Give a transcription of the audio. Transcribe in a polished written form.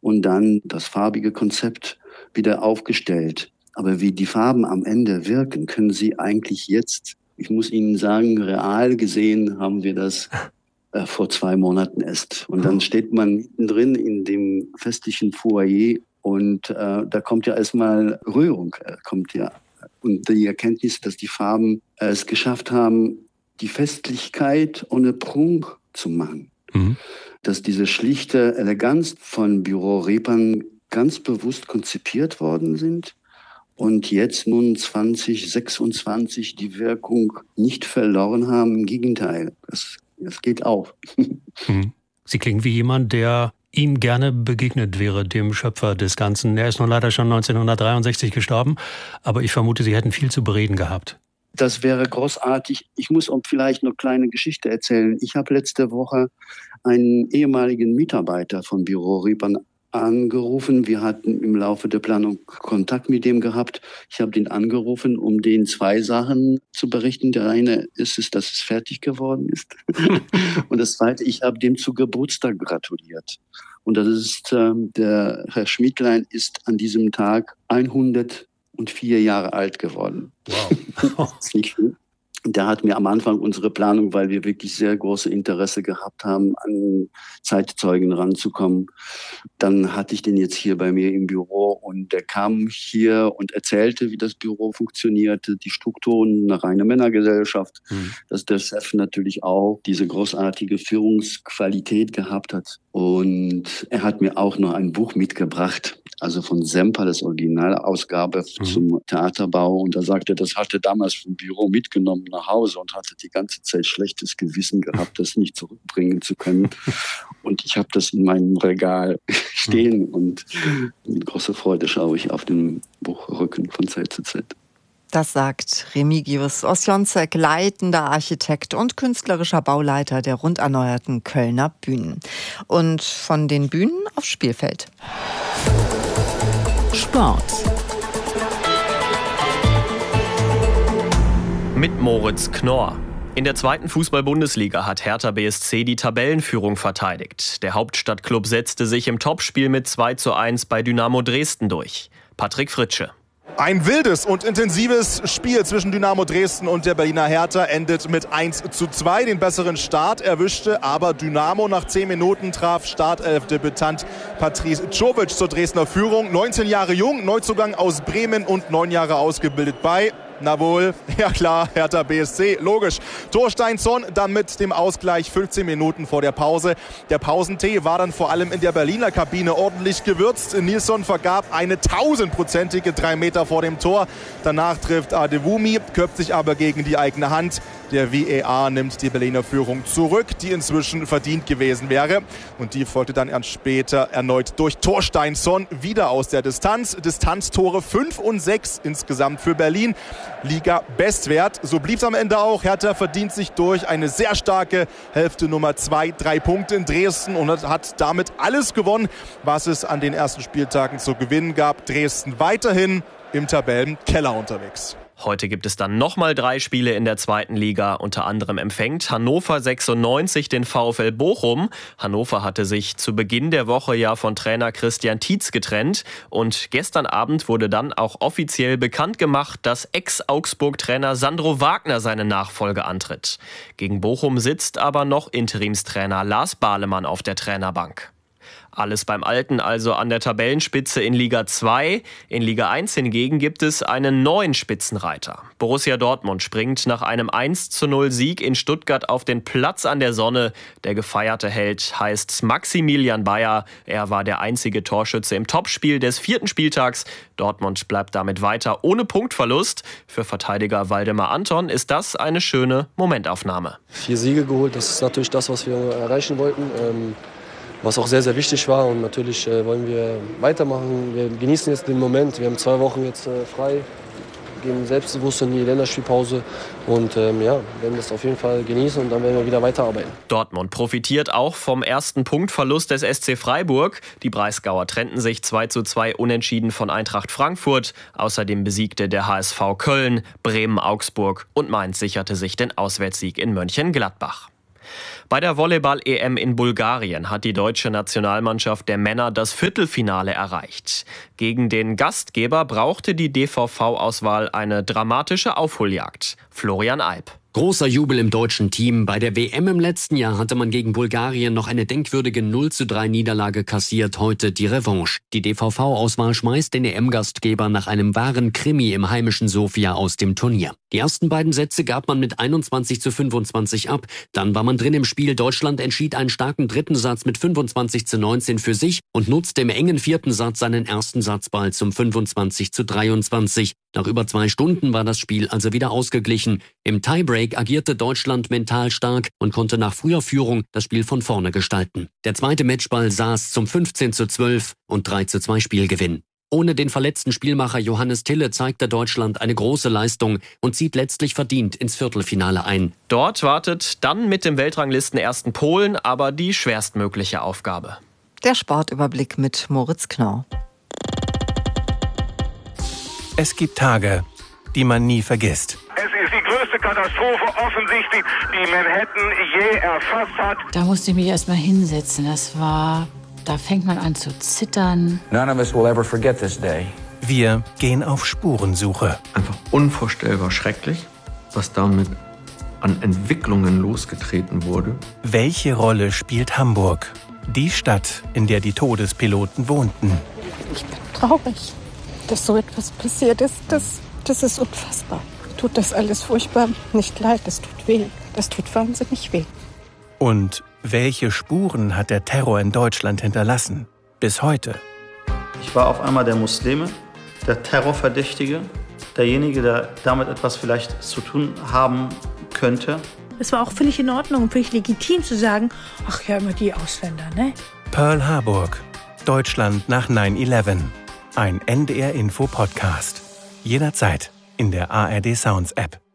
und dann das farbige Konzept wieder aufgestellt. Aber wie die Farben am Ende wirken, können Sie eigentlich jetzt, ich muss Ihnen sagen, real gesehen haben wir das vor 2 Monaten erst. Und dann steht man mittendrin in dem festlichen Foyer und da kommt ja erstmal Rührung, und die Erkenntnis, dass die Farben es geschafft haben, die Festlichkeit ohne Prunk zu machen. Mhm. Dass diese schlichte Eleganz von Bureau Reeperbahn ganz bewusst konzipiert worden sind und jetzt nun 2026 die Wirkung nicht verloren haben. Im Gegenteil, das geht auf. Mhm. Sie klingen wie jemand, der ihm gerne begegnet wäre, dem Schöpfer des Ganzen. Er ist nun leider schon 1963 gestorben, aber ich vermute, Sie hätten viel zu bereden gehabt. Das wäre großartig. Ich muss auch vielleicht noch eine kleine Geschichte erzählen. Ich habe letzte Woche einen ehemaligen Mitarbeiter von Bureau Reeperbahn angerufen. Wir hatten im Laufe der Planung Kontakt mit dem gehabt. Ich habe den angerufen, um den 2 Sachen zu berichten. Der eine ist es, dass es fertig geworden ist. Und das zweite, ich habe dem zu Geburtstag gratuliert. Und das ist, der Herr Schmidtlein ist an diesem Tag 104 Jahre alt geworden. Wow. Das ist nicht viel. Der hat mir am Anfang unsere Planung, weil wir wirklich sehr große Interesse gehabt haben, an Zeitzeugen ranzukommen. Dann hatte ich den jetzt hier bei mir im Büro und der kam hier und erzählte, wie das Büro funktionierte, die Strukturen, eine reine Männergesellschaft, dass der Chef natürlich auch diese großartige Führungsqualität gehabt hat. Und er hat mir auch noch ein Buch mitgebracht, also von Semper, das Originalausgabe zum Theaterbau. Und da sagte er, das hatte damals vom Büro mitgenommen nach Hause und hatte die ganze Zeit schlechtes Gewissen gehabt, das nicht zurückbringen zu können. Und ich habe das in meinem Regal stehen und mit großer Freude schaue ich auf den Buchrücken von Zeit zu Zeit. Das sagt Remigius Osjonzek, leitender Architekt und künstlerischer Bauleiter der rund erneuerten Kölner Bühnen. Und von den Bühnen aufs Spielfeld. Sport. Mit Moritz Knorr. In der 2. Fußball-Bundesliga hat Hertha BSC die Tabellenführung verteidigt. Der Hauptstadtklub setzte sich im Topspiel mit 2:1 bei Dynamo Dresden durch. Patrick Fritsche. Ein wildes und intensives Spiel zwischen Dynamo Dresden und der Berliner Hertha endet mit 1:2. Den besseren Start erwischte aber Dynamo. Nach 10 Minuten traf Startelf-Debütant Patrice Czovic zur Dresdner Führung. 19 Jahre jung, Neuzugang aus Bremen und 9 Jahre ausgebildet bei... Na wohl, ja klar, Hertha BSC, logisch. Thorsteinsson dann mit dem Ausgleich 15 Minuten vor der Pause. Der Pausentee war dann vor allem in der Berliner Kabine ordentlich gewürzt. Nilsson vergab eine 1000-prozentige 3 Meter vor dem Tor. Danach trifft Adewumi, köpft sich aber gegen die eigene Hand. Der VAR nimmt die Berliner Führung zurück, die inzwischen verdient gewesen wäre. Und die folgte dann erst später erneut durch Thorsteinsson wieder aus der Distanz. Distanztore 5 und 6 insgesamt für Berlin. Liga-Bestwert. So blieb es am Ende auch. Hertha verdient sich durch eine sehr starke Hälfte Nummer 2, 3 Punkte in Dresden und hat damit alles gewonnen, was es an den ersten Spieltagen zu gewinnen gab. Dresden weiterhin im Tabellenkeller unterwegs. Heute gibt es dann nochmal 3 Spiele in der 2. Liga. Unter anderem empfängt Hannover 96 den VfL Bochum. Hannover hatte sich zu Beginn der Woche ja von Trainer Christian Tietz getrennt. Und gestern Abend wurde dann auch offiziell bekannt gemacht, dass Ex-Augsburg-Trainer Sandro Wagner seine Nachfolge antritt. Gegen Bochum sitzt aber noch Interimstrainer Lars Bahlemann auf der Trainerbank. Alles beim Alten, also an der Tabellenspitze in Liga 2. In Liga 1 hingegen gibt es einen neuen Spitzenreiter. Borussia Dortmund springt nach einem 1:0 Sieg in Stuttgart auf den Platz an der Sonne. Der gefeierte Held heißt Maximilian Bayer. Er war der einzige Torschütze im Topspiel des 4. Spieltags. Dortmund bleibt damit weiter ohne Punktverlust. Für Verteidiger Waldemar Anton ist das eine schöne Momentaufnahme. 4 Siege geholt, das ist natürlich das, was wir erreichen wollten. Was auch sehr, sehr wichtig war, und natürlich wollen wir weitermachen. Wir genießen jetzt den Moment. Wir haben 2 Wochen jetzt frei, gehen selbstbewusst in die Länderspielpause und werden das auf jeden Fall genießen und dann werden wir wieder weiterarbeiten. Dortmund profitiert auch vom ersten Punktverlust des SC Freiburg. Die Breisgauer trennten sich 2:2 unentschieden von Eintracht Frankfurt. Außerdem besiegte der HSV Köln, Bremen Augsburg und Mainz sicherte sich den Auswärtssieg in Mönchengladbach. Bei der Volleyball-EM in Bulgarien hat die deutsche Nationalmannschaft der Männer das Viertelfinale erreicht. Gegen den Gastgeber brauchte die DVV-Auswahl eine dramatische Aufholjagd. Florian Alp. Großer Jubel im deutschen Team. Bei der WM im letzten Jahr hatte man gegen Bulgarien noch eine denkwürdige 0:3 Niederlage kassiert, heute die Revanche. Die DVV-Auswahl schmeißt den EM-Gastgeber nach einem wahren Krimi im heimischen Sofia aus dem Turnier. Die ersten beiden Sätze gab man mit 21:25 ab. Dann war man drin im Spiel. Deutschland entschied einen starken dritten Satz mit 25:19 für sich und nutzte im engen vierten Satz seinen ersten Satzball zum 25:23. Nach über 2 Stunden war das Spiel also wieder ausgeglichen. Im Tiebreak agierte Deutschland mental stark und konnte nach früher Führung das Spiel von vorne gestalten. Der zweite Matchball saß zum 15:12 und 3:2 Spielgewinn. Ohne den verletzten Spielmacher Johannes Tille zeigte Deutschland eine große Leistung und zieht letztlich verdient ins Viertelfinale ein. Dort wartet dann mit dem Weltranglistenersten Polen aber die schwerstmögliche Aufgabe. Der Sportüberblick mit Moritz Knorr. Es gibt Tage, die man nie vergisst. Es ist die größte Katastrophe offensichtlich, die Manhattan je erfasst hat. Da musste ich mich erst mal hinsetzen. Da fängt man an zu zittern. None of us will ever forget this day. Wir gehen auf Spurensuche. Einfach unvorstellbar schrecklich, was damit an Entwicklungen losgetreten wurde. Welche Rolle spielt Hamburg? Die Stadt, in der die Todespiloten wohnten. Ich bin traurig, dass so etwas passiert ist. Das ist unfassbar. Tut das alles furchtbar nicht leid, das tut weh. Das tut wahnsinnig weh. Und welche Spuren hat der Terror in Deutschland hinterlassen? Bis heute. Ich war auf einmal der Muslime, der Terrorverdächtige, derjenige, der damit etwas vielleicht zu tun haben könnte. Es war auch völlig in Ordnung und völlig legitim zu sagen, ach ja, immer die Ausländer, ne? Pearl Harbor, Deutschland nach 9/11. Ein NDR-Info-Podcast. Jederzeit in der ARD Sounds App.